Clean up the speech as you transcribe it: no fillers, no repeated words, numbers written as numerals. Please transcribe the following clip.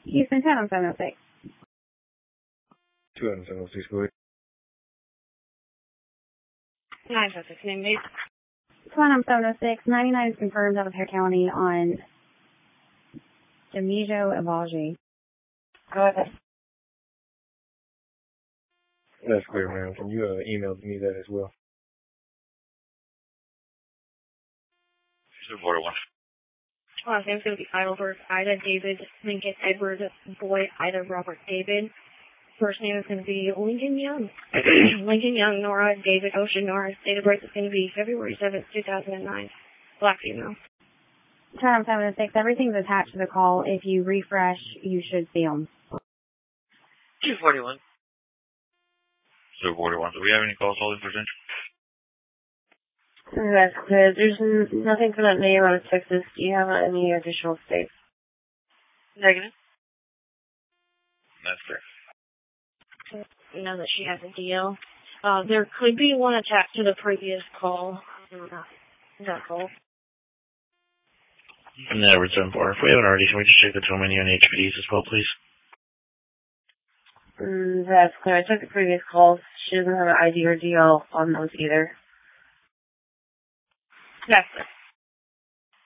Houston, 706. 706, go ahead. 956, name base. 706, 99 is confirmed out of Hare County on Demijo Ibaji. Go ahead. That's clear, ma'am. Can you email me that as well? Border 1. Last name's going to be Heidelberg, Ida, David, Lincoln, Edward, Boy, Ida, Robert, David. First name is going to be Lincoln Young. Lincoln Young, Nora, David, Ocean, Nora. Date of birth is going to be February 7th, 2009. Black female. 706, everything's attached to the call. If you refresh, you should see them. 241. 241. Do we have any calls holding for attention? That's clear. There's nothing for that name out of Texas. Do you have any additional states? Negative. That's clear. Now that she has a deal. There could be one attached to the previous call. That call. No, return bar. If we haven't already, can we just check the tow menu and HPDs as well, please? That's clear. I took the previous calls. She doesn't have an ID or DL on those either. That's clear.